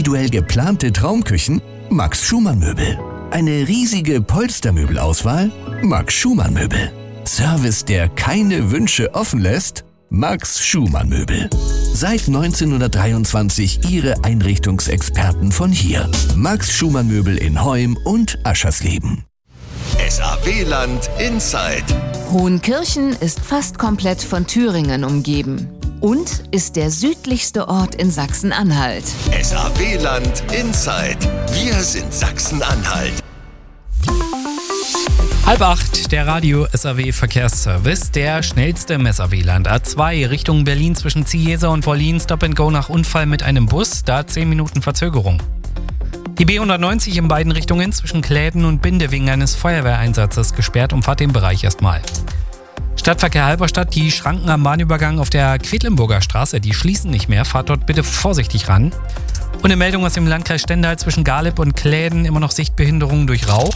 individuell geplante Traumküchen? Max Schumann Möbel. Eine riesige Polstermöbelauswahl? Max Schumann Möbel. Service, der keine Wünsche offen lässt? Max Schumann Möbel. Seit 1923 Ihre Einrichtungsexperten von hier. Max Schumann Möbel in Heum und Aschersleben. SAW-Land Inside. Hohenkirchen ist fast komplett von Thüringen umgeben und ist der südlichste Ort in Sachsen-Anhalt. SAW-Land Inside. Wir sind Sachsen-Anhalt. 7:30, der Radio SAW Verkehrsservice, der schnellste im SAW-Land. A2 Richtung Berlin zwischen Ziesa und Wollin, Stop and Go nach Unfall mit einem Bus, da 10 Minuten Verzögerung. Die B190 in beiden Richtungen zwischen Kläden und Binde wegen eines Feuerwehreinsatzes gesperrt, umfahrt den Bereich erstmal. Stadtverkehr Halberstadt, die Schranken am Bahnübergang auf der Quedlinburger Straße, die schließen nicht mehr, fahrt dort bitte vorsichtig ran. Und eine Meldung aus dem Landkreis Stendal zwischen Garlib und Kläden, immer noch Sichtbehinderung durch Rauch.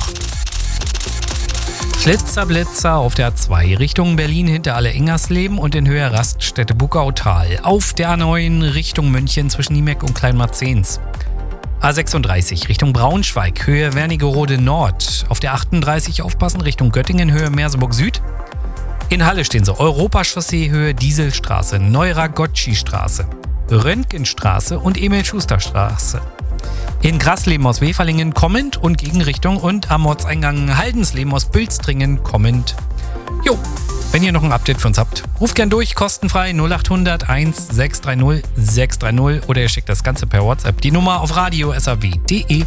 Blitzer auf der A2 Richtung Berlin hinter Alle-Ingersleben und in Höhe Raststätte Bugautal. Auf der A9 Richtung München zwischen Niemeck und Kleinmarzens. A36 Richtung Braunschweig, Höhe Wernigerode Nord. Auf der 38 aufpassen Richtung Göttingen, Höhe Merseburg Süd. In Halle stehen sie. Europachaussee, Höhe Dieselstraße, Neuragotschi-Straße, Röntgenstraße und Emil-Schuster-Straße. In Grasleben aus Weferlingen kommend und Gegenrichtung und am Ortseingang Haldensleben aus Bülstringen kommend. Jo, wenn ihr noch ein Update für uns habt, ruft gern durch, kostenfrei 0800 1630 630 oder ihr schickt das Ganze per WhatsApp. Die Nummer auf radio.saw.de.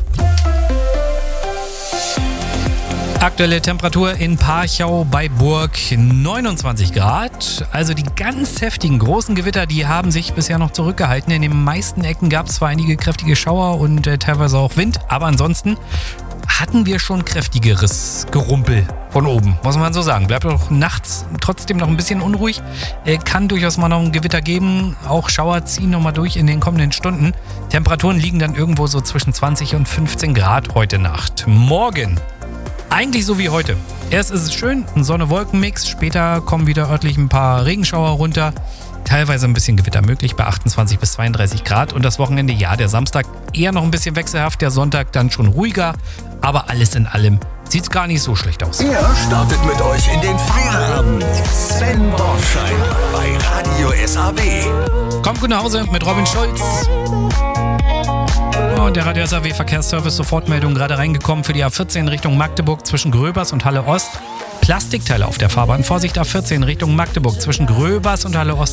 Aktuelle Temperatur in Parchau bei Burg 29 Grad. Also die ganz heftigen großen Gewitter, die haben sich bisher noch zurückgehalten. In den meisten Ecken gab es zwar einige kräftige Schauer und teilweise auch Wind, aber ansonsten hatten wir schon kräftigeres Gerumpel von oben, muss man so sagen. Bleibt auch nachts trotzdem noch ein bisschen unruhig. Kann durchaus mal noch ein Gewitter geben. Auch Schauer ziehen nochmal durch in den kommenden Stunden. Temperaturen liegen dann irgendwo so zwischen 20 und 15 Grad heute Nacht. Morgen eigentlich so wie heute. Erst ist es schön, ein Sonne-Wolken-Mix. Später kommen wieder örtlich ein paar Regenschauer runter. Teilweise ein bisschen Gewitter möglich bei 28 bis 32 Grad. Und das Wochenende, ja, der Samstag eher noch ein bisschen wechselhaft. Der Sonntag dann schon ruhiger. Aber alles in allem sieht es gar nicht so schlecht aus. Er startet mit euch in den Feierabend. Sven Bornschein bei Radio SAW. Kommt gut nach Hause mit Robin Schulz. Und der Radio SAW Verkehrsservice, Sofortmeldung gerade reingekommen für die A14 Richtung Magdeburg zwischen Gröbers und Halle Ost. Plastikteile auf der Fahrbahn. Vorsicht, A14 Richtung Magdeburg zwischen Gröbers und Halle Ost.